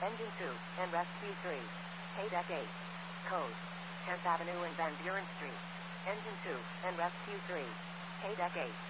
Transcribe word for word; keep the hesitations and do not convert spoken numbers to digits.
Engine two, and Rescue three. K-Deck eight. Code. tenth Avenue and Van Buren Street. Engine two, and Rescue three. K-Deck eight.